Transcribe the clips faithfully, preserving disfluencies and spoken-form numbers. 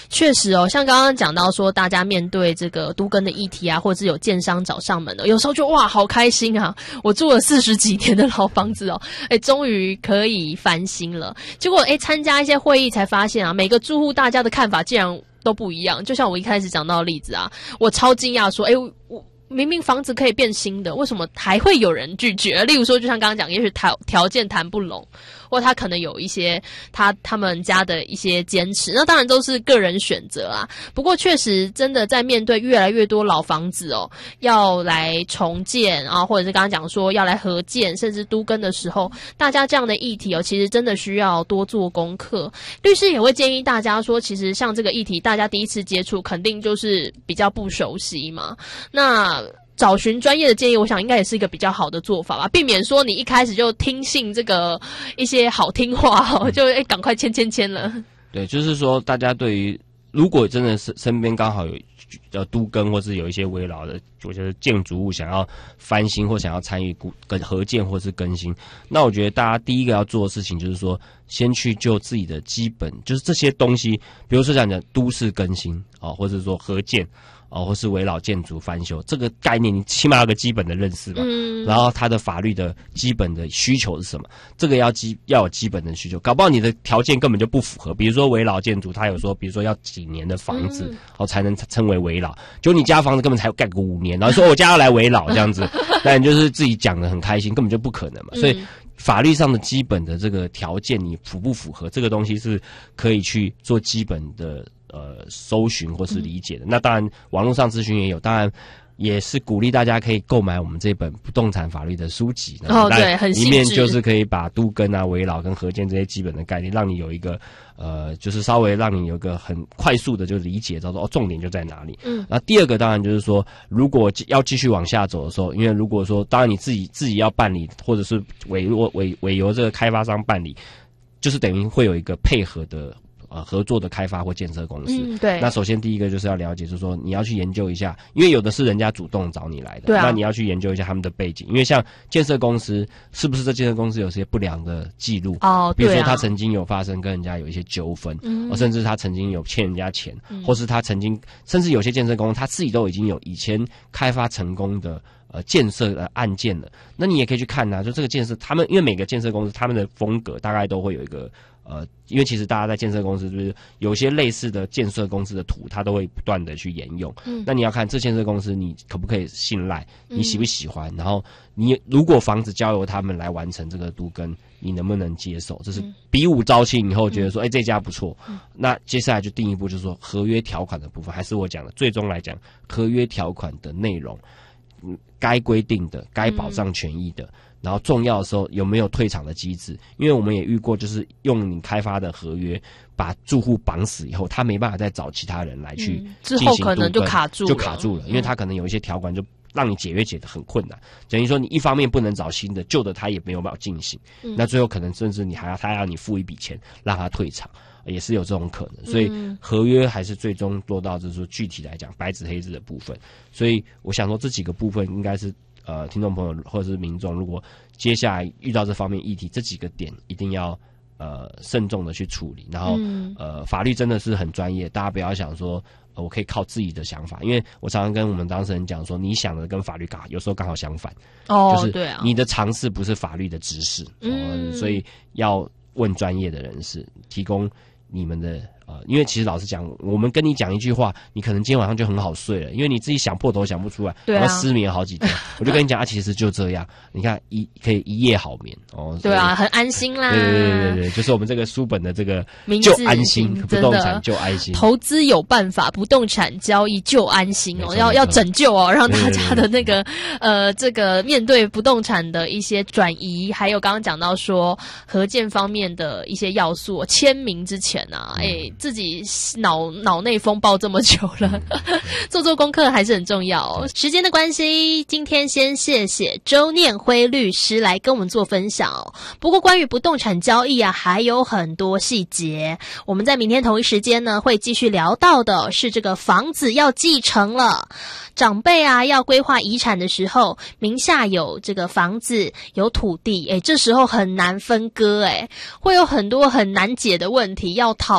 确实哦，像刚刚讲到说，大家面对这个都更的议题啊，或者是有建商找上门的，有时候就哇，好开心啊！我住了四十几年的老房子哦，哎，终于可以翻新了。结果哎，参加一些会议才发现啊，每个住户大家的看法竟然都不一样。就像我一开始讲到的例子啊，我超惊讶说，哎，我明明房子可以变新的，为什么还会有人拒绝？例如说，就像刚刚讲，也许条条件谈不拢。或他可能有一些他他们家的一些坚持，那当然都是个人选择啊。不过确实真的在面对越来越多老房子哦，要来重建啊，或者是刚刚讲说要来合建，甚至都更的时候，大家这样的议题哦，其实真的需要多做功课。律师也会建议大家说，其实像这个议题，大家第一次接触，肯定就是比较不熟悉嘛。那找寻专业的建议，我想应该也是一个比较好的做法吧，避免说你一开始就听信这个一些好听话哦，就哎赶快签签签了。 对，就是说大家对于如果真的是身边刚好有呃都更或是有一些危老的，我觉得建筑物想要翻新或想要参与跟合建或是更新，那我觉得大家第一个要做的事情就是说，先去就自己的基本，就是这些东西，比如说讲的都市更新啊、哦，或者说合建。哦，或是危老建筑翻修这个概念，你起码有个基本的认识吧。嗯。然后它的法律的基本的需求是什么？这个要基要有基本的需求，搞不好你的条件根本就不符合。比如说危老建筑，它有说，比如说要几年的房子，嗯、哦才能称为危老，就你家房子根本才盖个五年，然后说我家要来危老这样子，那你就是自己讲的很开心，根本就不可能嘛。所以法律上的基本的这个条件，你符不符合？这个东西是可以去做基本的。呃，搜寻或是理解的，那当然网络上资讯也有，当然也是鼓励大家可以购买我们这本不动产法律的书籍。 哦，对，很细致。 里面就是可以把都更啊、危老跟合建这些基本的概念，让你有一个呃，就是稍微让你有一个很快速的就理解到说哦，重点就在哪里。嗯。那第二个当然就是说，如果要继续往下走的时候，因为如果说当然你自己自己要办理，或者是委委委委由这个开发商办理，就是等于会有一个配合的。呃，合作的开发或建设公司， 嗯，对。 那首先第一个就是要了解，就是说你要去研究一下，因为有的是人家主动找你来的， 对啊。 那你要去研究一下他们的背景，因为像建设公司，是不是这建设公司有些不良的记录？ 哦， 比如说他曾经有发生跟人家有一些纠纷，嗯，甚至他曾经有欠人家钱，嗯，或是他曾经，甚至有些建设公司他自己都已经有以前开发成功的。呃，建设的案件了，那你也可以去看呐、啊，就这个建设，他们因为每个建设公司他们的风格大概都会有一个呃，因为其实大家在建设公司就是有些类似的建设公司的图，它都会不断的去沿用。嗯，那你要看这建设公司你可不可以信赖，你喜不喜欢，嗯、然后你如果房子交由他们来完成这个都更，你能不能接受？这是比武招亲以后觉得说，哎、嗯欸，这家不错、嗯，那接下来就进一步就是说合约条款的部分，还是我讲的，最终来讲合约条款的内容。嗯，该规定的、该保障权益的、嗯，然后重要的时候有没有退场的机制？因为我们也遇过，就是用你开发的合约把住户绑死以后，他没办法再找其他人来去进行都更、嗯、之后可能就卡住了， 就卡住了，因为他可能有一些条款就让你解约解得很困难，等于说你一方面不能找新的，旧的他也没有办法进行、嗯，那最后可能甚至你还要他要你付一笔钱让他退场。也是有这种可能，所以合约还是最终做到，就是说具体来讲白纸黑字的部分。所以我想说这几个部分应该是呃，听众朋友或者是民众，如果接下来遇到这方面议题，这几个点一定要呃慎重的去处理。然后、嗯、呃，法律真的是很专业，大家不要想说。呃，我可以靠自己的想法，因为我常常跟我们当事人讲说，你想的跟法律刚好，有时候刚好相反。 哦， 就是对啊， 你的常识不是法律的知识，嗯，所以要问专业的人士提供。你们的呃，因为其实老实讲，我们跟你讲一句话，你可能今天晚上就很好睡了，因为你自己想破头想不出来， 对啊， 然后失眠好几天。我就跟你讲啊，其实就这样，你看一可以一夜好眠哦。 对啊，很安心啦。 对对对对对，就是我们这个书本的这个就安心，不动产就安心， 投资有办法，不动产交易就安心哦，要要拯救哦，让大家的那个呃这个面对不动产的一些转移，还有刚刚讲到说合建方面的一些要素，签名之前啊，哎、嗯。自己脑脑内风暴这么久了，做做功课还是很重要哦。时间的关系，今天先谢谢周念辉律师来跟我们做分享哦。不过关于不动产交易啊，还有很多细节，我们在明天同一时间呢会继续聊到的是这个房子要继承了，长辈啊要规划遗产的时候，名下有这个房子有土地，诶，这时候很难分割，诶，会有很多很难解的问题要讨论。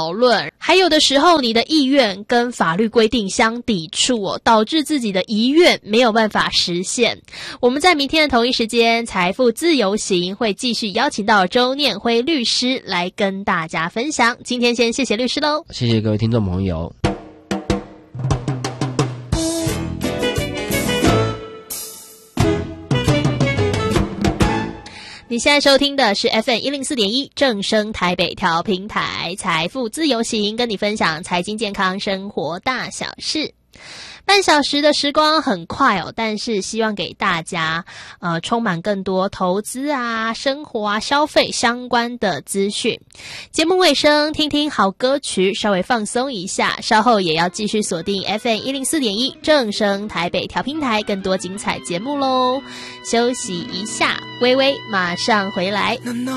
还有的时候你的意愿跟法律规定相抵触哦，导致自己的遗愿没有办法实现。我们在明天的同一时间财富自由行会继续邀请到周念辉律师来跟大家分享。今天先谢谢律师咯， 谢谢各位听众朋友。 你现在收听的是 F M 一零四点一 正声台北调频台财富自由行，跟你分享财经健康生活大小事。半小时的时光很快哦，但是希望给大家呃充满更多投资啊、生活啊、消费相关的资讯。节目尾声听听好歌曲，稍微放松一下，稍后也要继续锁定 F M 一零四点一 正声台北调频台更多精彩节目咯。休息一下，微微马上回来。